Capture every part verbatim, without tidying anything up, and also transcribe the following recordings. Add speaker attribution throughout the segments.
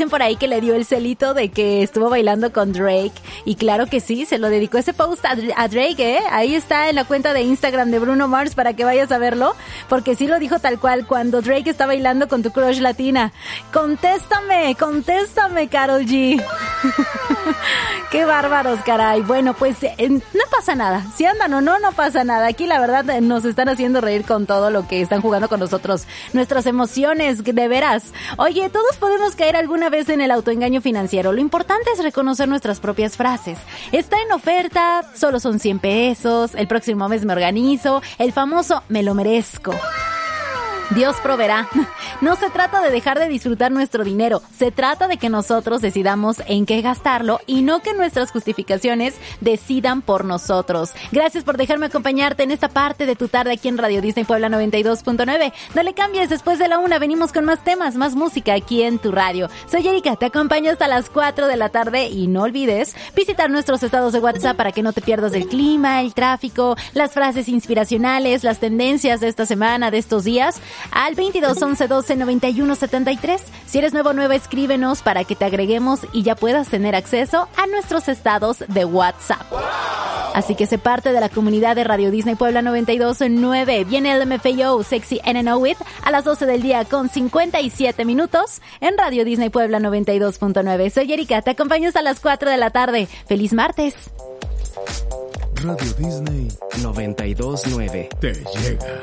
Speaker 1: Dicen por ahí que le dio el celito de que estuvo bailando con Drake. Y claro que sí, se lo dedicó ese post a, a Drake, ¿eh? Ahí está en la cuenta de Instagram de Bruno Mars para que vayas a verlo. Porque sí lo dijo tal cual, cuando Drake está bailando con tu crush latina. Contéstame, contéstame, Karol G. Qué bárbaros, caray. Bueno, pues eh, no pasa nada. Si andan o no, no pasa nada. Aquí la verdad nos están haciendo reír con todo lo que están jugando con nosotros. Nuestras emociones, de veras. Oye, todos podemos caer alguna vez en el autoengaño financiero. Lo importante es reconocer nuestras propias frases. Está en oferta, solo son cien pesos, el próximo mes me organizo, el famoso me lo merezco. Dios proveerá. No se trata de dejar de disfrutar nuestro dinero, se trata de que nosotros decidamos en qué gastarlo y no que nuestras justificaciones decidan por nosotros. Gracias por dejarme acompañarte en esta parte de tu tarde aquí en Radio Disney Puebla noventa y dos punto nueve. No le cambies, después de la una venimos con más temas, más música aquí en tu radio. Soy Erika, te acompaño hasta las cuatro de la tarde y no olvides visitar nuestros estados de WhatsApp para que no te pierdas del clima, el tráfico, las frases inspiracionales, las tendencias de esta semana, de estos días, al veintidós once doce noventa y uno setenta y tres. Si eres nuevo o nueva, escríbenos para que te agreguemos y ya puedas tener acceso a nuestros estados de WhatsApp. Así que sé parte de la comunidad de Radio Disney Puebla noventa y dos punto nueve. Viene el M F A O Sexy and I Know It a las doce del día con cincuenta y siete minutos en Radio Disney Puebla noventa y dos punto nueve. Soy Erika, te acompaño hasta las cuatro de la tarde. ¡Feliz martes!
Speaker 2: Radio Disney
Speaker 3: noventa y dos punto nueve
Speaker 2: te llega.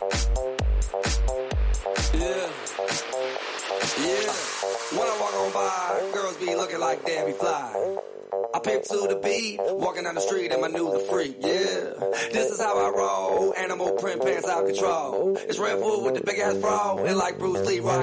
Speaker 4: Yeah, yeah. When I walk on by, girls be looking like Debbie Fly. I pimp to the beat, walking down the street and my new the freak, yeah. This is how I roll, animal print pants out control. It's Red Bull with the big ass bra, and like Bruce Lee rock.